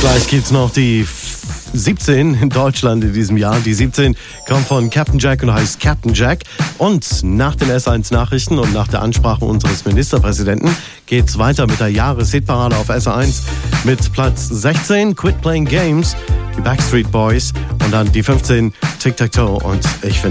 Gleich gibt's noch die 17 in Deutschland in diesem Jahr. Die 17 kommt von Captain Jack und heißt Captain Jack. Und nach den S1-Nachrichten und nach der Ansprache unseres Ministerpräsidenten geht's weiter mit der Jahreshitparade auf S1 mit Platz 16 Quit Playing Games, die Backstreet Boys und dann die 15 Tic-Tac-Toe. Und ich finde